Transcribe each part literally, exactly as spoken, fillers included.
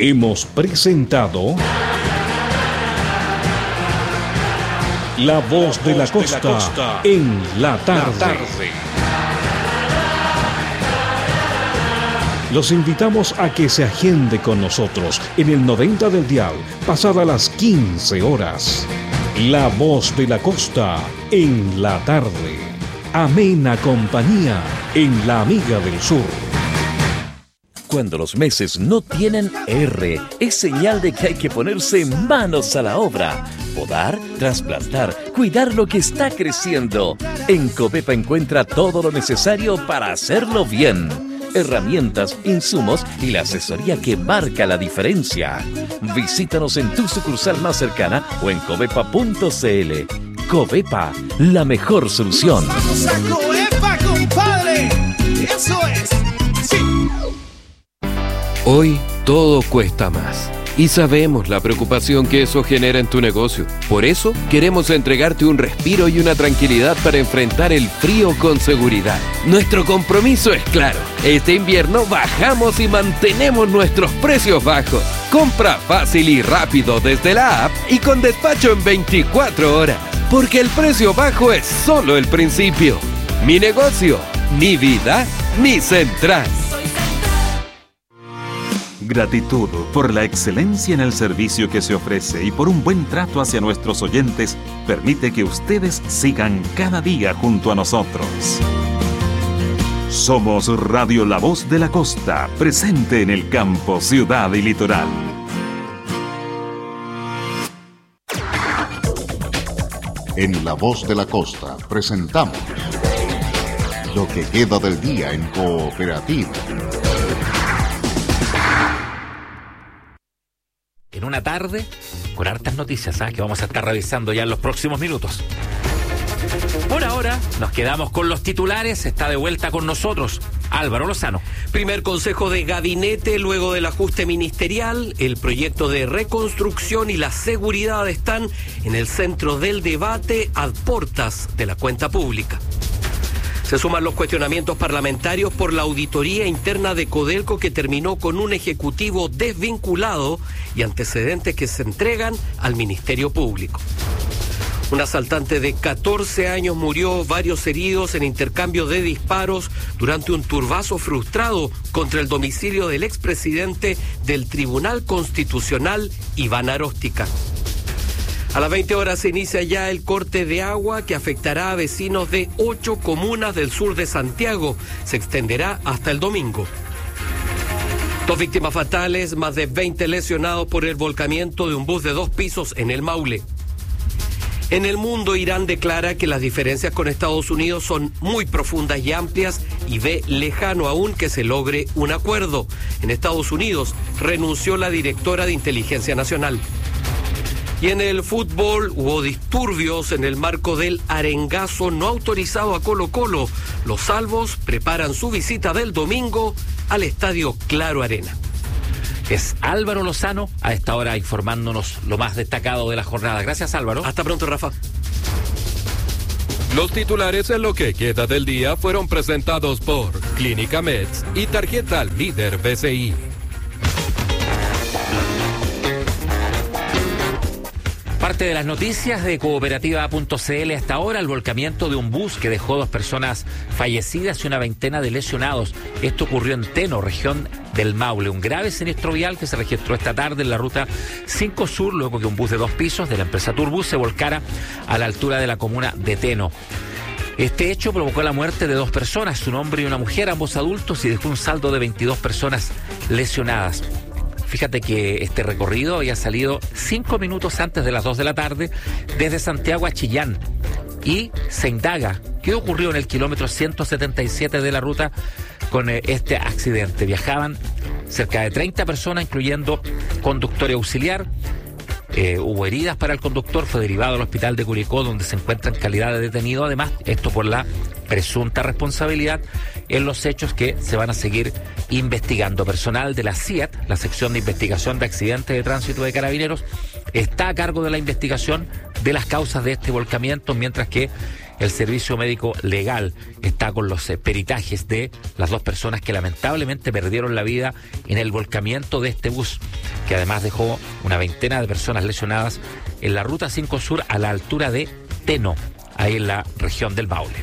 Hemos presentado La Voz de la Costa en la tarde. Los invitamos a que se agende con nosotros en el noventa del dial, pasada las quince horas. La Voz de la Costa en la tarde. Amena compañía en La Amiga del Sur. Cuando los meses no tienen R, es señal de que hay que ponerse manos a la obra. Podar, trasplantar, cuidar lo que está creciendo. En Covepa encuentra todo lo necesario para hacerlo bien. Herramientas, insumos y la asesoría que marca la diferencia. Visítanos en tu sucursal más cercana o en covepa punto cl. Covepa, la mejor solución. ¡Vamos a Covepa, compadre! ¡Eso es! ¡Sí! Hoy todo cuesta más. Y sabemos la preocupación que eso genera en tu negocio. Por eso, queremos entregarte un respiro y una tranquilidad para enfrentar el frío con seguridad. Nuestro compromiso es claro. Este invierno bajamos y mantenemos nuestros precios bajos. Compra fácil y rápido desde la app y con despacho en veinticuatro horas. Porque el precio bajo es solo el principio. Mi negocio, mi vida, mi central. Gratitud por la excelencia en el servicio que se ofrece y por un buen trato hacia nuestros oyentes permite que ustedes sigan cada día junto a nosotros. Somos Radio La Voz de la Costa, presente en el campo, ciudad y litoral. En La Voz de la Costa presentamos lo que queda del día en Cooperativa. En una tarde con hartas noticias, ¿sabes? Que vamos a estar revisando ya en los próximos minutos. Por ahora nos quedamos con los titulares. Está de vuelta con nosotros Álvaro Lozano. Primer consejo de gabinete luego del ajuste ministerial. El proyecto de reconstrucción y la seguridad están en el centro del debate a puertas de la cuenta pública. Se suman los cuestionamientos parlamentarios por la auditoría interna de Codelco, que terminó con un ejecutivo desvinculado y antecedentes que se entregan al Ministerio Público. Un asaltante de catorce años murió, varios heridos en intercambio de disparos durante un turbazo frustrado contra el domicilio del expresidente del Tribunal Constitucional, Iván Aróstica. A las veinte horas se inicia ya el corte de agua que afectará a vecinos de ocho comunas del sur de Santiago. Se extenderá hasta el domingo. Dos víctimas fatales, más de veinte lesionados por el volcamiento de un bus de dos pisos en el Maule. En el mundo, Irán declara que las diferencias con Estados Unidos son muy profundas y amplias y ve lejano aún que se logre un acuerdo. En Estados Unidos renunció la directora de Inteligencia Nacional. Y en el fútbol hubo disturbios en el marco del arengazo no autorizado a Colo-Colo. Los salvos preparan su visita del domingo al Estadio Claro Arena. Es Álvaro Lozano a esta hora informándonos lo más destacado de la jornada. Gracias, Álvaro. Hasta pronto, Rafa. Los titulares en lo que queda del día fueron presentados por Clínica Meds y Tarjeta Líder B C I. Parte de las noticias de cooperativa punto cl hasta ahora: el volcamiento de un bus que dejó dos personas fallecidas y una veintena de lesionados. Esto ocurrió en Teno, región del Maule. Un grave siniestro vial que se registró esta tarde en la ruta cinco Sur, luego que un bus de dos pisos de la empresa Turbus se volcara a la altura de la comuna de Teno. Este hecho provocó la muerte de dos personas, un hombre y una mujer, ambos adultos, y dejó un saldo de veintidós personas lesionadas. Fíjate que este recorrido había salido cinco minutos antes de las dos de la tarde desde Santiago a Chillán y se indaga qué ocurrió en el kilómetro ciento setenta y siete de la ruta con este accidente. Viajaban cerca de treinta personas, incluyendo conductor y auxiliar. Eh, hubo heridas para el conductor, fue derivado al hospital de Curicó, donde se encuentra en calidad de detenido. Además, esto por la presunta responsabilidad en los hechos que se van a seguir investigando. Personal de la C I A T, la sección de investigación de accidentes de tránsito de Carabineros, está a cargo de la investigación de las causas de este volcamiento, mientras que el servicio médico legal está con los eh, peritajes de las dos personas que lamentablemente perdieron la vida en el volcamiento de este bus, que además dejó una veintena de personas lesionadas en la ruta cinco Sur a la altura de Teno, ahí en la región del Maule.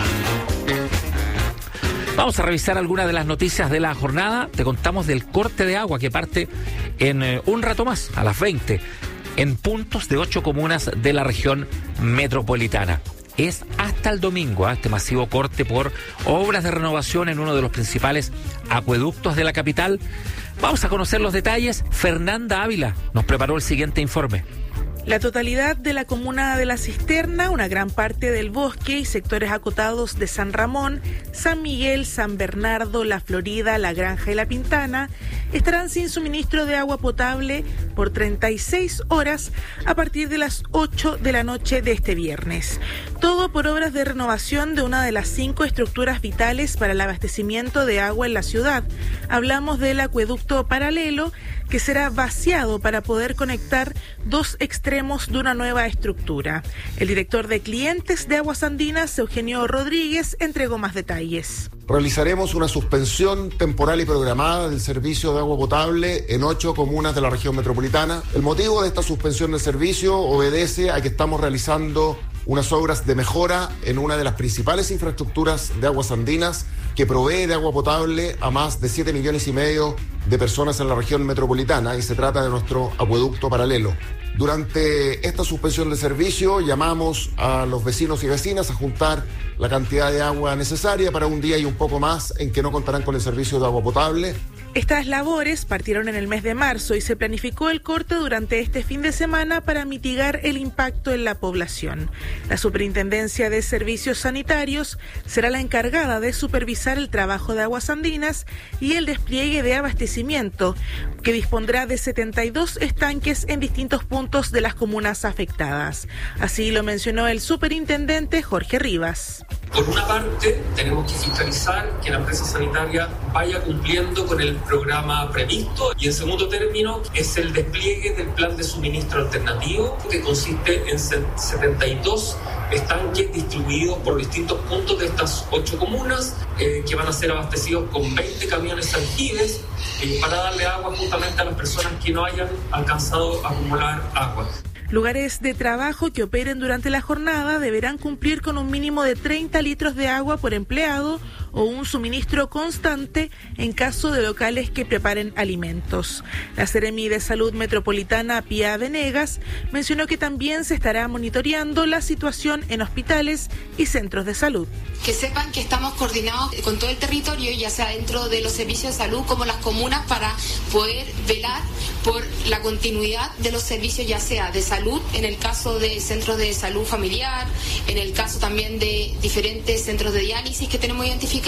Vamos a revisar algunas de las noticias de la jornada. Te contamos del corte de agua que parte en eh, un rato más, a las veinte, en puntos de ocho comunas de la región metropolitana. Es hasta el domingo, ¿eh? este masivo corte por obras de renovación en uno de los principales acueductos de la capital. Vamos a conocer los detalles. Fernanda Ávila nos preparó el siguiente informe. La totalidad de la comuna de La Cisterna, una gran parte del Bosque y sectores acotados de San Ramón, San Miguel, San Bernardo, La Florida, La Granja y La Pintana estarán sin suministro de agua potable por treinta y seis horas a partir de las ocho de la noche de este viernes. Todo por obras de renovación de una de las cinco estructuras vitales para el abastecimiento de agua en la ciudad. Hablamos del acueducto paralelo, que será vaciado para poder conectar dos extremos de una nueva estructura. El director de clientes de Aguas Andinas, Eugenio Rodríguez, entregó más detalles. Realizaremos una suspensión temporal y programada del servicio de agua potable en ocho comunas de la región metropolitana. El motivo de esta suspensión del servicio obedece a que estamos realizando unas obras de mejora en una de las principales infraestructuras de Aguas Andinas, que provee de agua potable a más de siete millones y medio de personas en la región metropolitana, y se trata de nuestro acueducto paralelo. Durante esta suspensión de servicio llamamos a los vecinos y vecinas a juntar la cantidad de agua necesaria para un día y un poco más en que no contarán con el servicio de agua potable. Estas labores partieron en el mes de marzo y se planificó el corte durante este fin de semana para mitigar el impacto en la población. La Superintendencia de Servicios Sanitarios será la encargada de supervisar el trabajo de Aguas Andinas y el despliegue de abastecimiento, que dispondrá de setenta y dos estanques en distintos puntos de las comunas afectadas. Así lo mencionó el superintendente Jorge Rivas. Por una parte, tenemos que fiscalizar que la empresa sanitaria vaya cumpliendo con el programa previsto, y en segundo término es el despliegue del plan de suministro alternativo, que consiste en setenta y dos estanques distribuidos por distintos puntos de estas ocho comunas, eh, que van a ser abastecidos con veinte camiones aljibes eh, para darle agua justamente a las personas que no hayan alcanzado a acumular agua. Lugares de trabajo que operen durante la jornada deberán cumplir con un mínimo de treinta litros de agua por empleado o un suministro constante en caso de locales que preparen alimentos. La Seremi de Salud Metropolitana, Pía Venegas, mencionó que también se estará monitoreando la situación en hospitales y centros de salud. Que sepan que estamos coordinados con todo el territorio, ya sea dentro de los servicios de salud como las comunas, para poder velar por la continuidad de los servicios, ya sea de salud, en el caso de centros de salud familiar, en el caso también de diferentes centros de diálisis que tenemos identificados,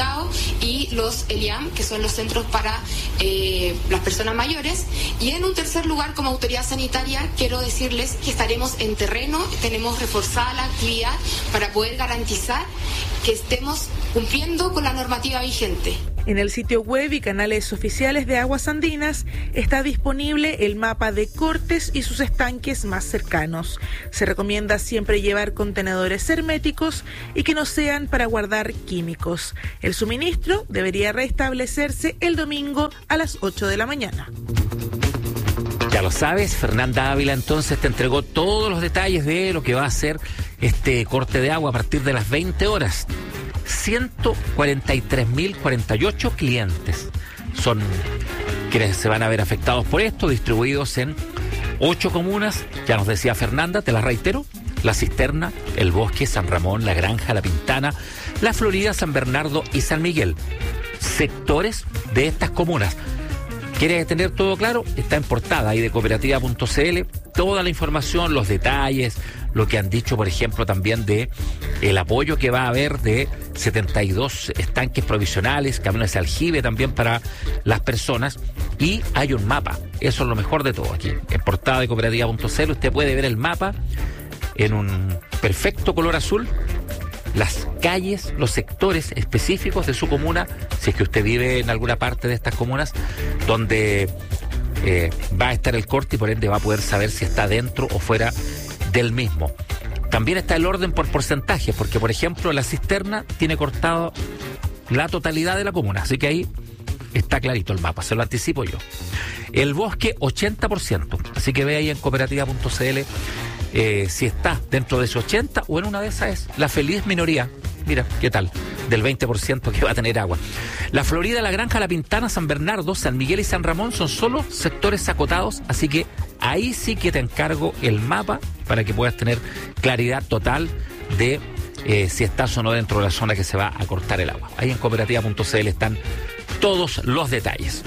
y los E L I A M, que son los centros para eh, las personas mayores. Y en un tercer lugar, como autoridad sanitaria, quiero decirles que estaremos en terreno, tenemos reforzada la actividad para poder garantizar que estemos cumpliendo con la normativa vigente. En el sitio web y canales oficiales de Aguas Andinas está disponible el mapa de cortes y sus estanques más cercanos. Se recomienda siempre llevar contenedores herméticos y que no sean para guardar químicos. El suministro debería restablecerse el domingo a las ocho de la mañana. Ya lo sabes, Fernanda Ávila entonces te entregó todos los detalles de lo que va a ser este corte de agua a partir de las veinte horas. ciento cuarenta y tres mil cuarenta y ocho clientes son quienes se van a ver afectados por esto, distribuidos en ocho comunas. Ya nos decía Fernanda, te las reitero: La Cisterna, El Bosque, San Ramón, La Granja, La Pintana, La Florida, San Bernardo y San Miguel. Sectores de estas comunas. ¿Quieres tener todo claro? Está en portada ahí de cooperativa punto c l, toda la información, los detalles, lo que han dicho, por ejemplo, también de el apoyo que va a haber de setenta y dos estanques provisionales, camiones de aljibe también para las personas, y hay un mapa. Eso es lo mejor de todo aquí. En portada de cooperativa punto c l usted puede ver el mapa en un perfecto color azul, las calles, los sectores específicos de su comuna, si es que usted vive en alguna parte de estas comunas, donde eh, va a estar el corte, y por ende va a poder saber si está dentro o fuera del mismo. También está el orden por porcentaje, porque por ejemplo la cisterna tiene cortado la totalidad de la comuna, así que ahí está clarito el mapa, se lo anticipo yo. El bosque ochenta por ciento, así que ve ahí en cooperativa punto c l eh, si está dentro de ese ochenta o en una de esas es la feliz minoría, mira, ¿qué tal? Del veinte por ciento que va a tener agua. La Florida, La Granja, La Pintana, San Bernardo, San Miguel y San Ramón son solo sectores acotados, así que ahí sí que te encargo el mapa para que puedas tener claridad total de eh, si estás o no dentro de la zona que se va a cortar el agua. Ahí en cooperativa punto c l están todos los detalles.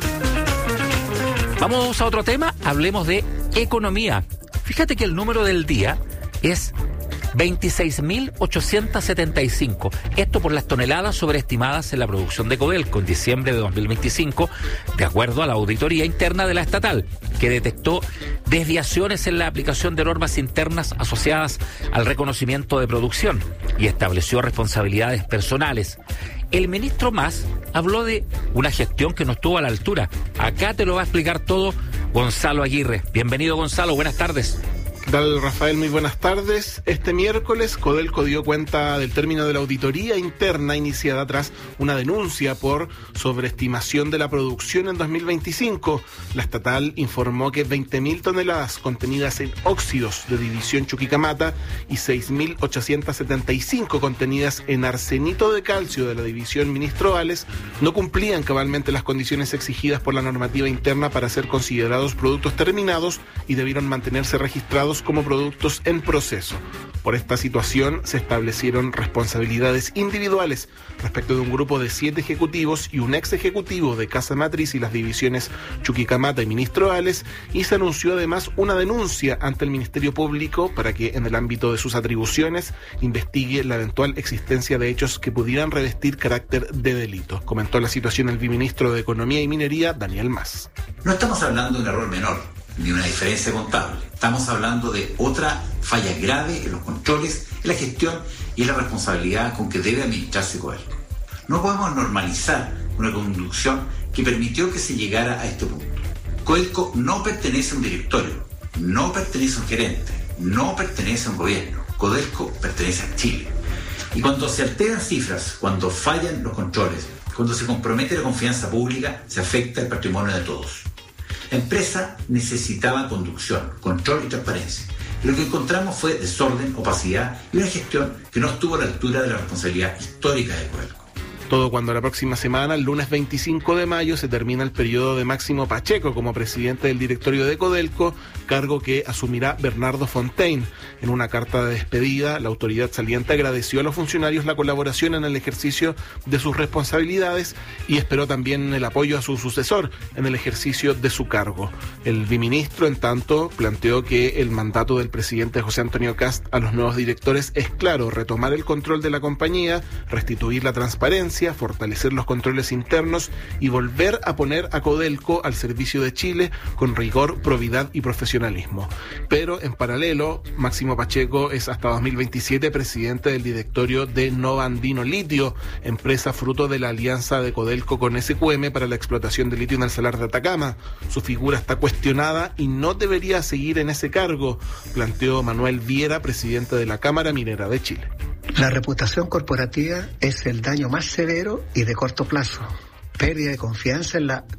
Vamos a otro tema, hablemos de economía. Fíjate que el número del día es veintiséis mil ochocientos setenta y cinco. Esto por las toneladas sobreestimadas en la producción de Codelco en diciembre de dos mil veinticinco, de acuerdo a la auditoría interna de la estatal, que detectó desviaciones en la aplicación de normas internas asociadas al reconocimiento de producción y estableció responsabilidades personales. El ministro Mas habló de una gestión que no estuvo a la altura. Acá te lo va a explicar todo Gonzalo Aguirre. Bienvenido, Gonzalo, buenas tardes. ¿Qué tal, Rafael? Muy buenas tardes. Este miércoles, Codelco dio cuenta del término de la auditoría interna iniciada tras una denuncia por sobreestimación de la producción en dos mil veinticinco. La estatal informó que veinte mil toneladas contenidas en óxidos de división Chuquicamata y seis mil ochocientos setenta y cinco contenidas en arsenito de calcio de la división Ministro Vales no cumplían cabalmente las condiciones exigidas por la normativa interna para ser considerados productos terminados y debieron mantenerse registrados como productos en proceso. Por esta situación se establecieron responsabilidades individuales respecto de un grupo de siete ejecutivos y un ex ejecutivo de Casa Matriz y las divisiones Chuquicamata y Ministro Vales, y se anunció además una denuncia ante el Ministerio Público para que en el ámbito de sus atribuciones investigue la eventual existencia de hechos que pudieran revestir carácter de delito. Comentó la situación el viceministro de Economía y Minería, Daniel Mas. No estamos hablando de un error menor ni una diferencia contable. Estamos hablando de otra falla grave en los controles, en la gestión y en la responsabilidad con que debe administrarse Codelco. No podemos normalizar una conducción que permitió que se llegara a este punto. Codelco no pertenece a un directorio, no pertenece a un gerente, no pertenece a un gobierno. Codelco pertenece a Chile. Y cuando se alteran cifras, cuando fallan los controles, cuando se compromete la confianza pública, se afecta el patrimonio de todos. La empresa necesitaba conducción, control y transparencia. Y lo que encontramos fue desorden, opacidad y una gestión que no estuvo a la altura de la responsabilidad histórica de Codelco. Todo cuando la próxima semana, el lunes veinticinco de mayo, se termina el periodo de Máximo Pacheco como presidente del directorio de Codelco, cargo que asumirá Bernardo Fontaine. En una carta de despedida, la autoridad saliente agradeció a los funcionarios la colaboración en el ejercicio de sus responsabilidades y esperó también el apoyo a su sucesor en el ejercicio de su cargo. El viceministro, en tanto, planteó que el mandato del presidente José Antonio Kast a los nuevos directores es claro: retomar el control de la compañía, restituir la transparencia, fortalecer los controles internos y volver a poner a Codelco al servicio de Chile con rigor, probidad y profesionalismo. Pero en paralelo, Máximo Pacheco es hasta dos mil veintisiete presidente del directorio de Nova Andino Litio, empresa fruto de la alianza de Codelco con S Q M para la explotación de litio en el Salar de Atacama. Su figura está cuestionada y no debería seguir en ese cargo, planteó Manuel Viera, presidente de la Cámara Minera de Chile. La reputación corporativa es el daño más severo y de corto plazo. Pérdida de confianza en la